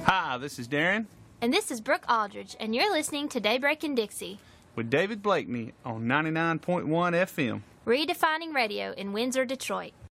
Hi, this is Darren. And this is Brooke Aldridge, and you're listening to Daybreak in Dixie with David Blakeney on 99.1 FM. Redefining radio in Windsor, Detroit.